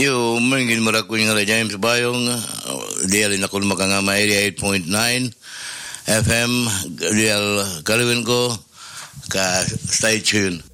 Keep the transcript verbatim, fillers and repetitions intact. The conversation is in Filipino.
Yo, mungkin meraku yung James Bayong, dia rin ako makangama area eight point nine F M, dia kalawin ko, ka stay tuned.